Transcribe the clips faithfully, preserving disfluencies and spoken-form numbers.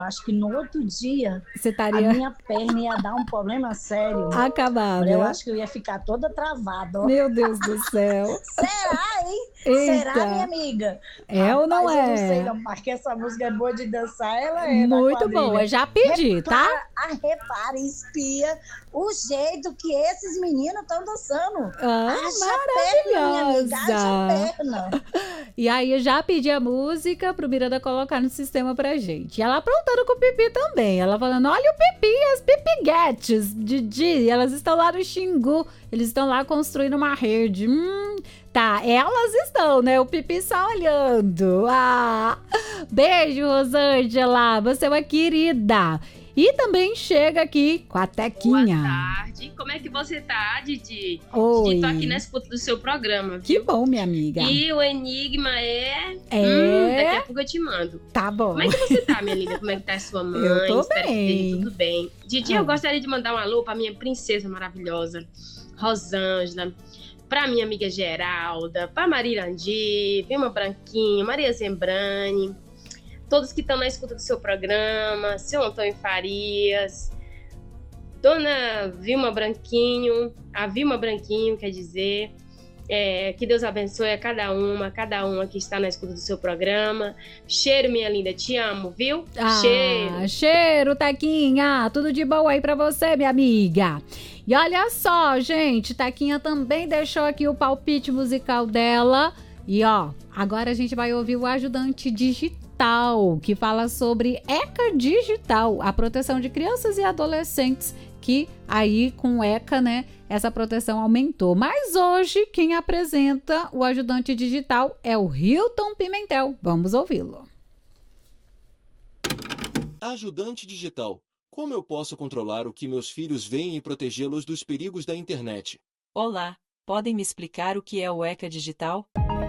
Acho que no outro dia Você a estaria minha perna ia dar um problema sério. Olha, eu acabada. acho que eu ia ficar toda travada, ó. Meu Deus do céu. Será, hein? Será, minha Eita, amiga? é ou não Rapaz, eu não sei é? não, porque essa música é boa de dançar, ela é da Muito boa. quadrilha. Já pedi, tá? Repara, ah, repara, espia o jeito que esses meninos estão dançando. Ah, Haja perna, minha amiga, haja maravilhosa. perna. E aí eu já pedi a música pro Miranda colocar no sistema pra gente. E ela aprontando com o Pipi também. Ela falando, olha o Pipi, as pipiguetes, Didi. Elas estão lá no Xingu. Eles estão lá construindo uma rede. Hum, tá, elas estão, né? O Pipi só olhando. Ah, beijo, Rosângela. Você é uma querida. E também chega aqui com a Tequinha. Boa tarde. Como é que você tá, Didi? Oi. Didi, tô aqui na escuta do seu programa, viu? Que bom, minha amiga. E o enigma é... É? Hum, daqui a pouco eu te mando. Tá bom. Como é que você tá, minha linda? Como é que tá a sua mãe? Eu tô Espero bem. que esteja tudo bem. Didi, Ah. eu gostaria de mandar um alô pra minha princesa maravilhosa, Rosângela, pra minha amiga Geralda, pra Marirandi, Vilma Branquinho, Maria Zembrani, todos que estão na escuta do seu programa, seu Antônio Farias, Dona Vilma Branquinho, a Vilma Branquinho, quer dizer, é, que Deus abençoe a cada uma, cada uma que está na escuta do seu programa. Cheiro, minha linda, te amo, viu? Ah, Cheiro. cheiro, Tequinha. Tudo de bom aí pra você, minha amiga. E olha só, gente, Tequinha também deixou aqui o palpite musical dela. E ó, agora a gente vai ouvir o Ajudante Digital, que fala sobre ECA Digital, a proteção de crianças e adolescentes, que aí com o ECA, né, essa proteção aumentou. Mas hoje quem apresenta o Ajudante Digital é o Hilton Pimentel. Vamos ouvi-lo. Ajudante digital. Como eu posso controlar o que meus filhos veem e protegê-los dos perigos da internet? Olá, podem me explicar o que é o ECA Digital?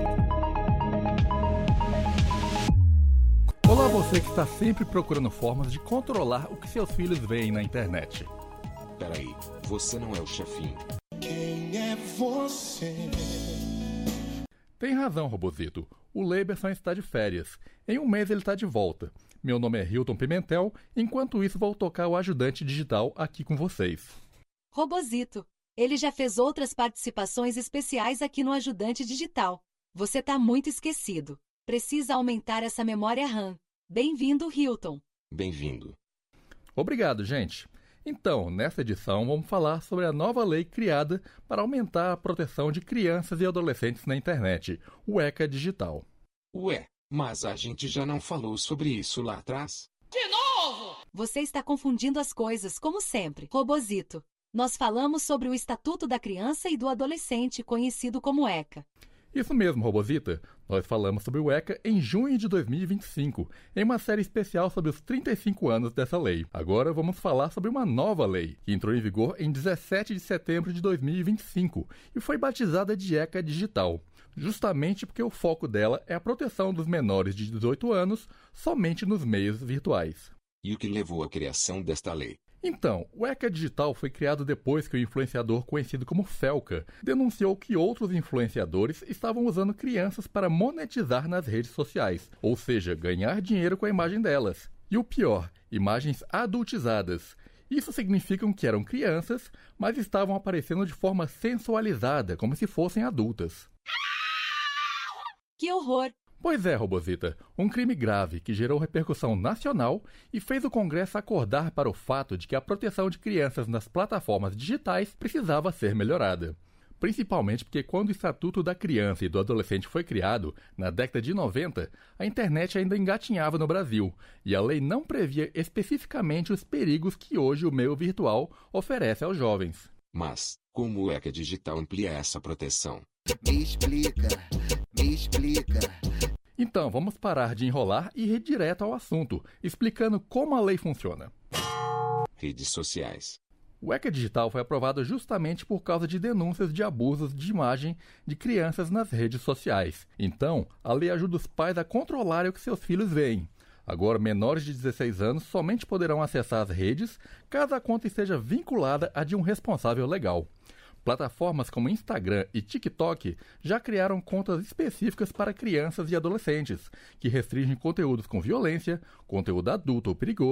Olá, você que está sempre procurando formas de controlar o que seus filhos veem na internet. Peraí, você não é o chefinho. Quem é você? Tem razão, Robozito. O Leiberson está de férias. Em um mês ele está de volta. Meu nome é Hilton Pimentel, enquanto isso vou tocar o Ajudante Digital aqui com vocês. Robozito, ele já fez outras participações especiais aqui no Ajudante Digital. Você tá muito esquecido. Precisa aumentar essa memória RAM. Bem-vindo, Hilton. Bem-vindo. Obrigado, gente. Então, nessa edição, vamos falar sobre a nova lei criada para aumentar a proteção de crianças e adolescentes na internet, o ECA Digital. Ué, mas a gente já não falou sobre isso lá atrás? Você está confundindo as coisas, como sempre. Robozito, nós falamos sobre o Estatuto da Criança e do Adolescente, conhecido como ECA. Isso mesmo, Robozita. Nós falamos sobre o ECA em junho de dois mil e vinte e cinco, em uma série especial sobre os trinta e cinco anos dessa lei. Agora vamos falar sobre uma nova lei, que entrou em vigor em dezessete de setembro de dois mil e vinte e cinco e foi batizada de ECA Digital, justamente porque o foco dela é a proteção dos menores de dezoito anos somente nos meios virtuais. E o que levou à criação desta lei? Então, o ECA Digital foi criado depois que o influenciador conhecido como Felca denunciou que outros influenciadores estavam usando crianças para monetizar nas redes sociais, ou seja, ganhar dinheiro com a imagem delas. E o pior, imagens adultizadas. Isso significa que eram crianças, mas estavam aparecendo de forma sensualizada, como se fossem adultas. Que horror! Pois é, Robozita, um crime grave que gerou repercussão nacional e fez o Congresso acordar para o fato de que a proteção de crianças nas plataformas digitais precisava ser melhorada. Principalmente porque quando o Estatuto da Criança e do Adolescente foi criado, na década de noventa, a internet ainda engatinhava no Brasil, e a lei não previa especificamente os perigos que hoje o meio virtual oferece aos jovens. Mas, como o ECA Digital amplia essa proteção? Me explica, me explica. Então, vamos parar de enrolar e ir direto ao assunto, explicando como a lei funciona. Redes sociais. O ECA Digital foi aprovado justamente por causa de denúncias de abusos de imagem de crianças nas redes sociais. Então, a lei ajuda os pais a controlarem o que seus filhos veem. Agora, menores de dezesseis anos somente poderão acessar as redes caso a conta esteja vinculada a de um responsável legal. Plataformas como Instagram e TikTok já criaram contas específicas para crianças e adolescentes, que restringem conteúdos com violência, conteúdo adulto ou perigoso,